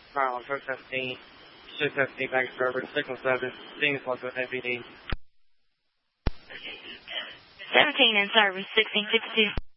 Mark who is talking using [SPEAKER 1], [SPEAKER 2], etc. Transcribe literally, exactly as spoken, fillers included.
[SPEAKER 1] Carl, Truck seventeen, Shift seventeen, back server, Signal seven, Phoenix one with M P D.
[SPEAKER 2] seventeen in service, sixteen fifty-two.